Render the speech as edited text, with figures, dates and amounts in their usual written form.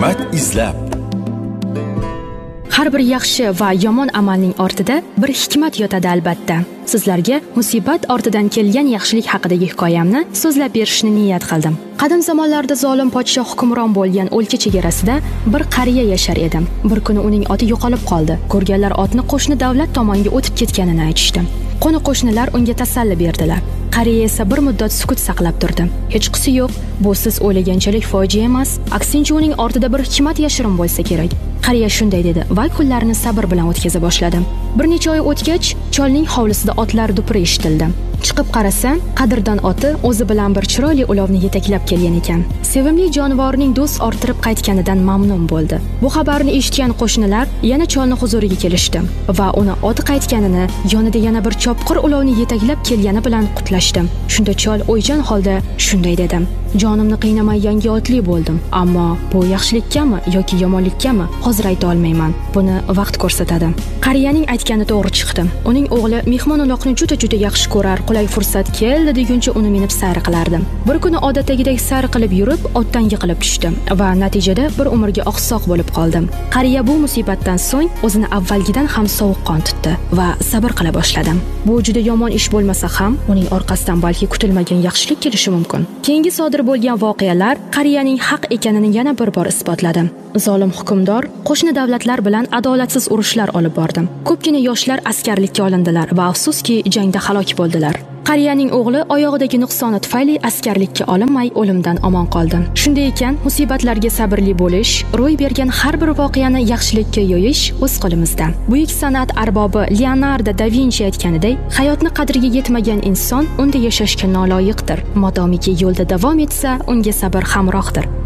hikmat izlab. Har bir yaxshi va yomon amalning ortida bir hikmat yotadi albatta. Sizlarga musibat ortidan kelgan yaxshilik haqidagi hikoyamni so'zlab berishni niyat qildim. Qadim zamonlarda zolim podshoh hukmron bo'lgan o'lka chegarasida bir qariya yashar edi. Bir kuni uning oti yo'qolib qoldi. Ko'rganlar otni qo'shni davlat tomonga o'tib ketganini aytishdi. Qo'ni-qo'shnilar unga tasalli berdilar. Qariya esa bir muddat sukut saqlab turdi. Hech qisi yo'q, bu siz o'ylaganchalik fojia emas, aksincha uning ortida bir hikmat yashirin bo'lsa kerak. Qariya shunday dedi va kunlarini sabr bilan o'tkaza boshladi. Bir necha oy o'tgach, cholning hovlisida otlar dupuri eshitildi. Chiqib qarasa, qadrdon oti o'zi bilan bir chiroyli ulovni yetaklab kelgan ekan. Sevimli jonivorning do'st orttirib qaytganidan mamnun bo'ldi. Bu xabarni eshitgan qo'shnilar yana cholni huzuriga kelishdi va uni oti qaytganini, yonida yana bir chopqir ulovni yetaklab kelgani bilan qutlashdi. Shunda chol o'ychan holda shunday dedi: "Jonimni qiynamay yangi otli bo'ldim, ammo bu yaxshilikkami yoki yomonlikkami hozir ayta olmayman. Buni vaqt ko'rsatadi." Qariyaning aytgani to'g'ri chiqdi. Uning o'g'li mehmon-uloqni juda yaxshi ko'rar, qulay fursat keldi deguncha uni minib sayr qilardi. Bir kuni odatdagidek sayr qilib yurib, otdan yiqilib tushdi va natijada bir umrga oqsoq bo'lib qoldi. Qariya bu musibatdan so'ng o'zini avvalgidan ham sovuqqon tutdi va sabr qila boshladi. Bu juda yomon ish bo'lmasa ham, uning orqasidan balki kutilmagan yaxshilik kelishi mumkin. Keyingi sodir bo'lgan voqealar qariyaning haq ekanini yana bir bor isbotladi. Zolim hukmdor qo'shni davlatlar bilan adolatsiz urushlar olib bordi. Ko'pgina yoshlar askarlikka olindilar va afsuski jangda halok bo'ldilar. Qariyaning o'g'li oyog'idagi nuqsoni tufayli askarlikka olinmay o'limdan omon qoldi. Shunday ekan, musibatlarga sabrli bo'lish, ro'y bergan har bir voqeani yaxshilikka yo'yish o'z qo'limizda. Buyuk san'at arbobi Leonardo da Vinci aytganidek, hayotni qadriga yetmagan inson unda yashashga noloyiqdir. Modomiki yo'lda davom etsa, unga sabr hamrohdir.